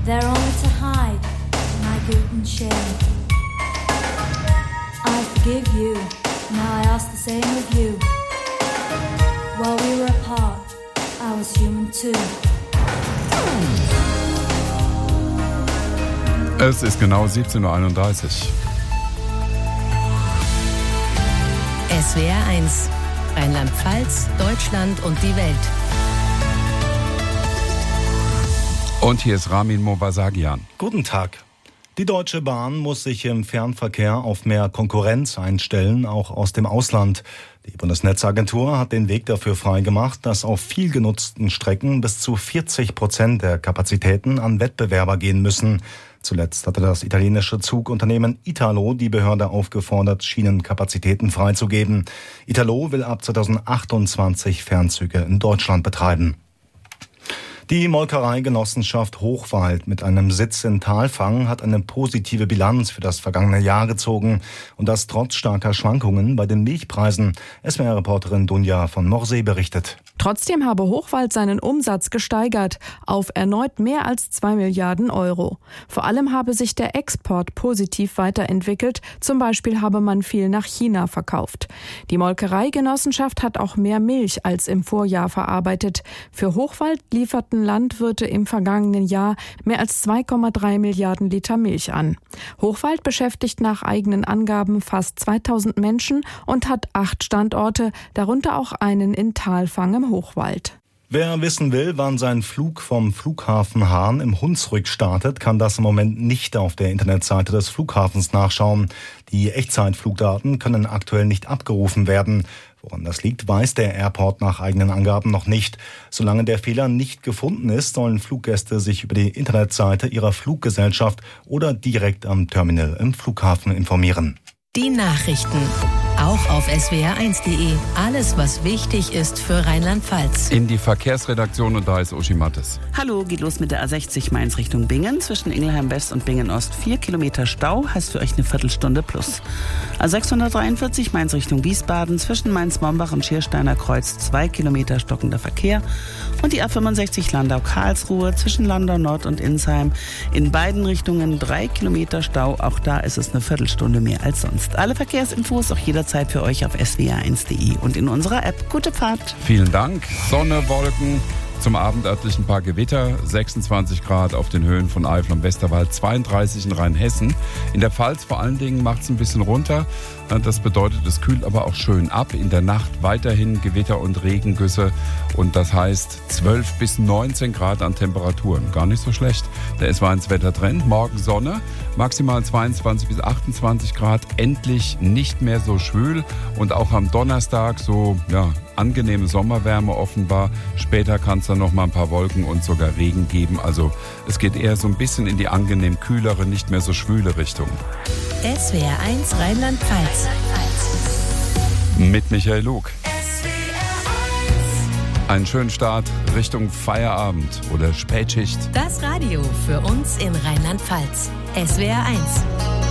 there only to hide my guilt and shame. I forgive you, now I ask the same of you. While we were apart, I was human too. Es ist genau 17:31 Uhr. SWR 1, Rheinland-Pfalz, Deutschland und die Welt. Und hier ist Ramin Movasagian. Guten Tag. Die Deutsche Bahn muss sich im Fernverkehr auf mehr Konkurrenz einstellen, auch aus dem Ausland. Die Bundesnetzagentur hat den Weg dafür freigemacht, dass auf viel genutzten Strecken bis zu 40% der Kapazitäten an Wettbewerber gehen müssen. Zuletzt hatte das italienische Zugunternehmen Italo die Behörde aufgefordert, Schienenkapazitäten freizugeben. Italo will ab 2028 Fernzüge in Deutschland betreiben. Die Molkereigenossenschaft Hochwald mit einem Sitz in Thalfang hat eine positive Bilanz für das vergangene Jahr gezogen. Und das trotz starker Schwankungen bei den Milchpreisen. SWR-Reporterin Dunja von Morsee berichtet. Trotzdem habe Hochwald seinen Umsatz gesteigert auf erneut mehr als 2 Milliarden Euro. Vor allem habe sich der Export positiv weiterentwickelt. Zum Beispiel habe man viel nach China verkauft. Die Molkereigenossenschaft hat auch mehr Milch als im Vorjahr verarbeitet. Für Hochwald lieferten Landwirte im vergangenen Jahr mehr als 2,3 Milliarden Liter Milch an. Hochwald beschäftigt nach eigenen Angaben fast 2000 Menschen und hat 8 Standorte, darunter auch einen in Thalfang im Hochwald. Wer wissen will, wann sein Flug vom Flughafen Hahn im Hunsrück startet, kann das im Moment nicht auf der Internetseite des Flughafens nachschauen. Die Echtzeitflugdaten können aktuell nicht abgerufen werden. Woran das liegt, weiß der Airport nach eigenen Angaben noch nicht. Solange der Fehler nicht gefunden ist, sollen Fluggäste sich über die Internetseite ihrer Fluggesellschaft oder direkt am Terminal im Flughafen informieren. Die Nachrichten. Auch auf swr1.de. Alles, was wichtig ist für Rheinland-Pfalz. In die Verkehrsredaktion und da ist Uschi Mattes. Hallo, geht los mit der A60 Mainz Richtung Bingen. Zwischen Ingelheim West und Bingen Ost 4 Kilometer Stau, heißt für euch eine Viertelstunde plus. A643 Mainz Richtung Wiesbaden. Zwischen Mainz-Mombach und Schiersteiner Kreuz 2 Kilometer stockender Verkehr. Und die A65 Landau-Karlsruhe zwischen Landau Nord und Insheim. In beiden Richtungen 3 Kilometer Stau. Auch da ist es eine Viertelstunde mehr als sonst. Alle Verkehrsinfos auch jederzeit für euch auf swr1.de und in unserer App. Gute Fahrt. Vielen Dank. Sonne, Wolken. Zum Abend örtlich ein paar Gewitter, 26 Grad auf den Höhen von Eifel und Westerwald, 32 in Rheinhessen. In der Pfalz vor allen Dingen macht es ein bisschen runter. Das bedeutet, es kühlt aber auch schön ab. In der Nacht weiterhin Gewitter und Regengüsse. Und das heißt 12 bis 19 Grad an Temperaturen. Gar nicht so schlecht. Der SWR1-Wettertrend. Morgen Sonne, maximal 22 bis 28 Grad. Endlich nicht mehr so schwül. Und auch am Donnerstag so, angenehme Sommerwärme offenbar. Später kann es dann noch mal ein paar Wolken und sogar Regen geben. Also es geht eher so ein bisschen in die angenehm kühlere, nicht mehr so schwüle Richtung. SWR1 Rheinland-Pfalz. Mit Michael Lug. Einen schönen Start Richtung Feierabend oder Spätschicht. Das Radio für uns in Rheinland-Pfalz. SWR1.